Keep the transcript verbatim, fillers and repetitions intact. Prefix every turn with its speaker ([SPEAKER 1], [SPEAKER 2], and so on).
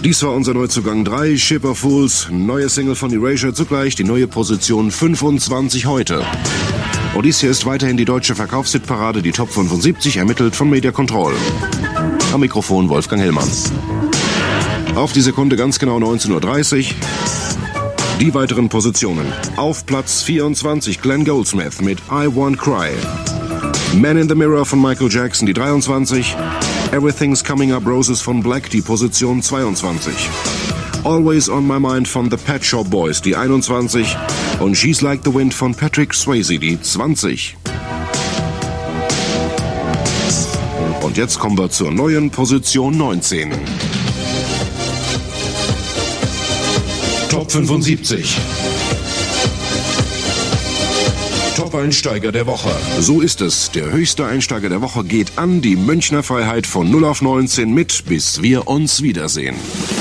[SPEAKER 1] Dies war unser Neuzugang drei, Ship of Fools, neue Single von Erasure, zugleich die neue Position fünfundzwanzig heute. Und dies hier ist weiterhin die deutsche Verkaufshitparade, die Top fünfundsiebzig, ermittelt von Media Control. Am Mikrofon Wolfgang Hellmann. Auf die Sekunde ganz genau neunzehn Uhr dreißig. Die weiteren Positionen. Auf Platz vierundzwanzig Glenn Goldsmith mit I Won't Cry. Man in the Mirror von Michael Jackson, die dreiundzwanzig. Everything's Coming Up Roses von Black, die Position zweiundzwanzig. Always on My Mind von The Pet Shop Boys, die einundzwanzig. Und She's Like the Wind von Patrick Swayze, die zwanzig. Und jetzt kommen wir zur neuen Position neunzehn. Top fünfundsiebzig. Top-Einsteiger der Woche. So ist es. Der höchste Einsteiger der Woche geht an die Münchner Freiheit von null auf neunzehn mit, bis wir uns wiedersehen.